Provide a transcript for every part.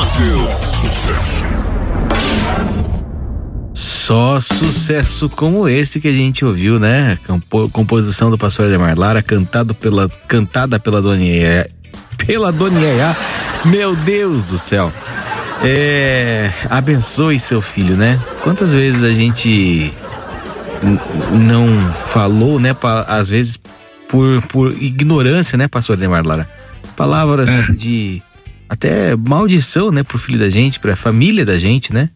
Só sucesso como esse que a gente ouviu, né? Composição do pastor Ademar Lara, cantada pela Dona Yaya. Pela Dona Yaya. Meu Deus do céu. Abençoe seu filho, né? Quantas vezes a gente não falou, né? Às vezes por ignorância, né, pastor Ademar Lara? Palavras de até maldição, né, pro filho da gente, pra família da gente, né?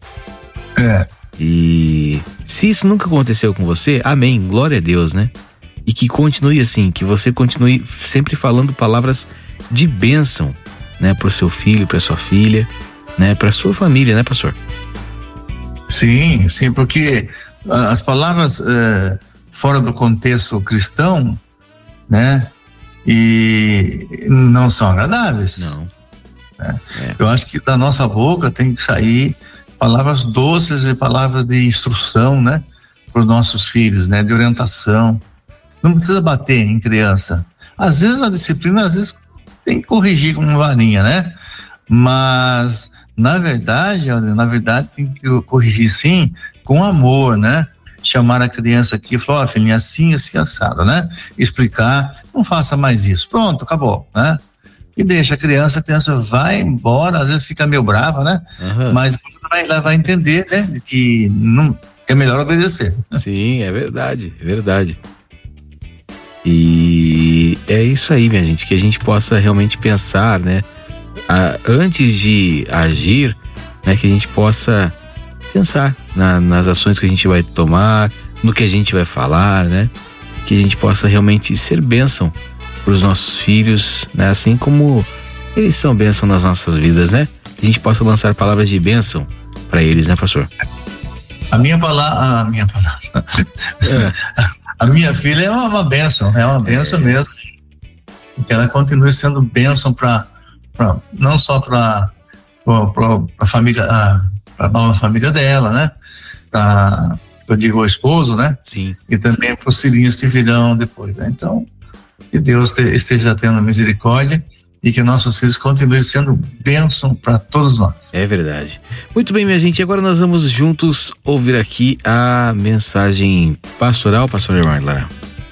E se isso nunca aconteceu com você, amém, glória a Deus, né? E que continue assim, que você continue sempre falando palavras de bênção, né, pro seu filho, pra sua filha, né, pra sua família, né, pastor? Sim, porque as palavras fora do contexto cristão, né, e não são agradáveis. Não. Né? Eu acho que da nossa boca tem que sair palavras doces e palavras de instrução, né, para os nossos filhos, né, de orientação. Não precisa bater em criança. Às vezes a disciplina, tem que corrigir com uma varinha, né? Mas na verdade tem que corrigir sim com amor, né? Chamar a criança aqui e falar, filhinha, assim, assado, né? Explicar, não faça mais isso. Pronto, acabou, né? E deixa a criança vai embora, às vezes fica meio brava, né? Uhum. Mas ela vai entender, né? De que é melhor obedecer. Sim, é verdade. E é isso aí, minha gente, que a gente possa realmente pensar, né? Antes de agir, né? Que a gente possa pensar nas ações que a gente vai tomar, no que a gente vai falar, né? Que a gente possa realmente ser bênção para os nossos filhos, né? Assim como eles são bênção nas nossas vidas, né? A gente possa lançar palavras de bênção para eles, né, pastor? A minha filha é uma bênção, mesmo. Que ela continue sendo bênção não só para a família, para a nova família dela, né? Eu digo o esposo, né? Sim. E também para os filhinhos que virão depois, né? Então, que Deus esteja tendo misericórdia e que nossos filhos continuem sendo bênção para todos nós. É verdade. Muito bem, minha gente, agora nós vamos juntos ouvir aqui a mensagem pastoral, pastor Ademar Lara.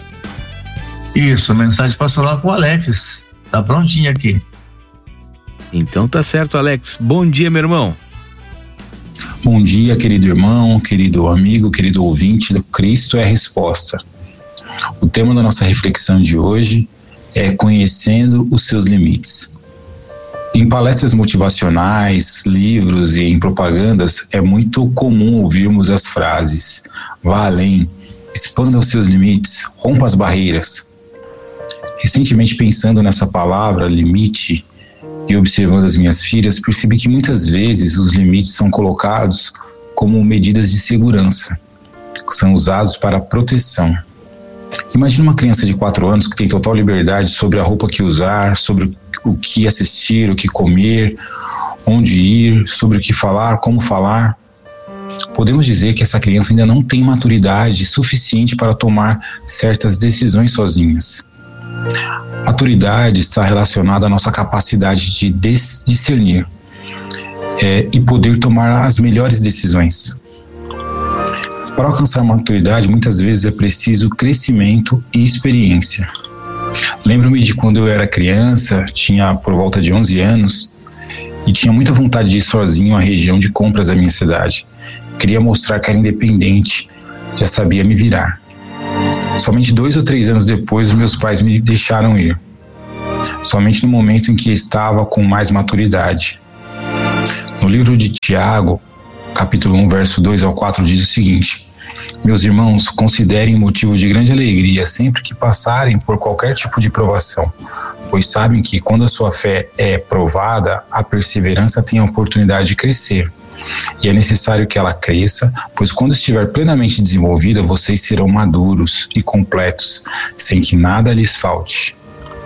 Isso, mensagem pastoral com o Alex. Tá prontinho aqui. Então tá certo, Alex. Bom dia, meu irmão. Bom dia, querido irmão, querido amigo, querido ouvinte do Cristo é a Resposta. O tema da nossa reflexão de hoje é conhecendo os seus limites. Em palestras motivacionais, livros e em propagandas, é muito comum ouvirmos as frases: vá além, expanda os seus limites, rompa as barreiras. Recentemente, pensando nessa palavra, limite, e observando as minhas filhas, percebi que muitas vezes os limites são colocados como medidas de segurança, que são usados para proteção. Imagina uma criança de 4 anos que tem total liberdade sobre a roupa que usar, sobre o que assistir, o que comer, onde ir, sobre o que falar, como falar. Podemos dizer que essa criança ainda não tem maturidade suficiente para tomar certas decisões sozinhas. Maturidade está relacionada à nossa capacidade de discernir e poder tomar as melhores decisões. Para alcançar maturidade, muitas vezes é preciso crescimento e experiência. Lembro-me de quando eu era criança, tinha por volta de 11 anos, e tinha muita vontade de ir sozinho à região de compras da minha cidade. Queria mostrar que era independente, já sabia me virar. Somente 2 ou 3 anos depois, meus pais me deixaram ir. Somente no momento em que estava com mais maturidade. No livro de Tiago, capítulo 1, verso 2 ao 4, diz o seguinte: meus irmãos, considerem motivo de grande alegria sempre que passarem por qualquer tipo de provação, pois sabem que quando a sua fé é provada, a perseverança tem a oportunidade de crescer. E é necessário que ela cresça, pois quando estiver plenamente desenvolvida, vocês serão maduros e completos, sem que nada lhes falte.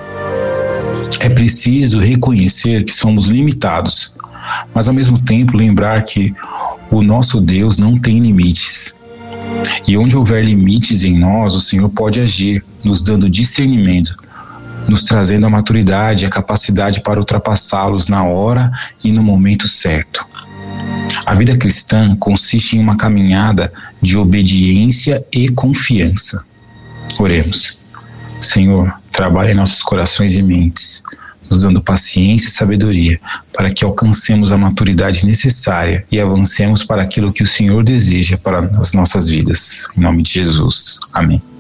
É preciso reconhecer que somos limitados, mas ao mesmo tempo lembrar que o nosso Deus não tem limites. E onde houver limites em nós, o Senhor pode agir, nos dando discernimento, nos trazendo a maturidade e a capacidade para ultrapassá-los na hora e no momento certo. A vida cristã consiste em uma caminhada de obediência e confiança. Oremos. Senhor, trabalhe em nossos corações e mentes, nos dando paciência e sabedoria para que alcancemos a maturidade necessária e avancemos para aquilo que o Senhor deseja para as nossas vidas. Em nome de Jesus. Amém.